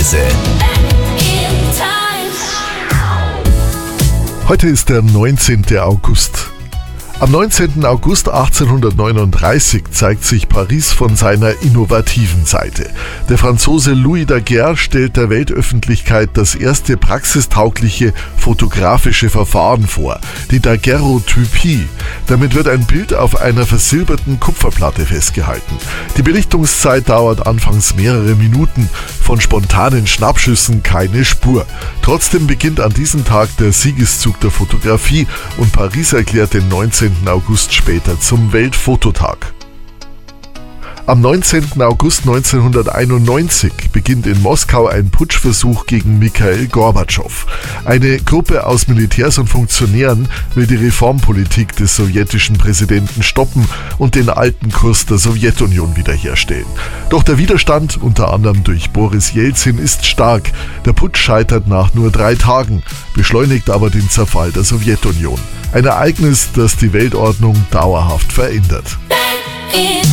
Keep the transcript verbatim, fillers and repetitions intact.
Reise. Heute ist der neunzehnten August. Am neunzehnten August achtzehnhundertneununddreißig zeigt sich Paris von seiner innovativen Seite. Der Franzose Louis Daguerre stellt der Weltöffentlichkeit das erste praxistaugliche fotografische Verfahren vor, die Daguerreotypie. Damit wird ein Bild auf einer versilberten Kupferplatte festgehalten. Die Belichtungszeit dauert anfangs mehrere Minuten, von spontanen Schnappschüssen keine Spur. Trotzdem beginnt an diesem Tag der Siegeszug der Fotografie und Paris erklärt den neunzehnten August später zum Weltfototag. Am neunzehnten August neunzehnhunderteinundneunzig beginnt in Moskau ein Putschversuch gegen Michail Gorbatschow. Eine Gruppe aus Militärs und Funktionären will die Reformpolitik des sowjetischen Präsidenten stoppen und den alten Kurs der Sowjetunion wiederherstellen. Doch der Widerstand, unter anderem durch Boris Jelzin, ist stark. Der Putsch scheitert nach nur drei Tagen, beschleunigt aber den Zerfall der Sowjetunion. Ein Ereignis, das die Weltordnung dauerhaft verändert.